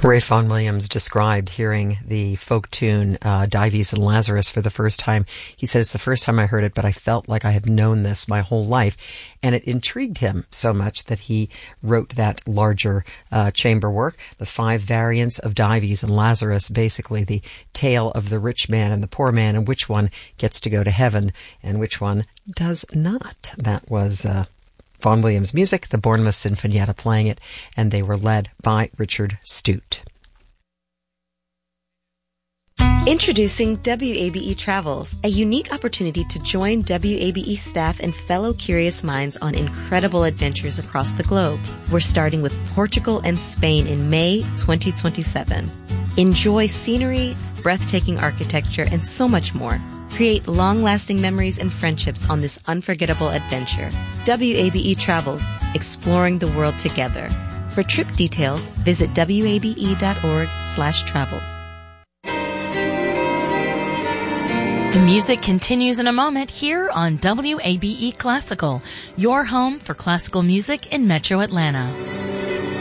Ray Vaughan Williams described hearing the folk tune Dives and Lazarus for the first time. He said, it's the first time I heard it, but I felt like I have known this my whole life. And it intrigued him so much that he wrote that larger chamber work, the 5 variants of Dives and Lazarus, basically the tale of the rich man and the poor man, and which one gets to go to heaven and which one does not. That was Vaughan Williams' music, the Bournemouth Sinfonietta playing it, and they were led by Richard Stute. Introducing WABE Travels, a unique opportunity to join WABE staff and fellow curious minds on incredible adventures across the globe. We're starting with Portugal and Spain in May 2027. Enjoy scenery, breathtaking architecture, and so much more. Create long-lasting memories and friendships on this unforgettable adventure. WABE Travels, exploring the world together. For trip details, visit wabe.org/travels. The music continues in a moment here on WABE Classical, your home for classical music in Metro Atlanta.